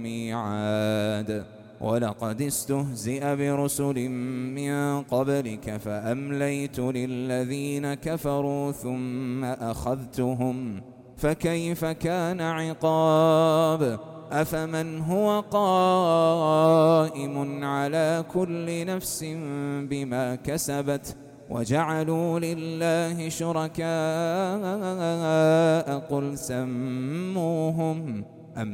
ميعاد ولقد استهزئ برسل من قبلك فأمليت للذين كفروا ثم أخذتهم فكيف كان عقاب أفمن هو قائم على كل نفس بما كسبت وجعلوا لله شركاء قل سموهم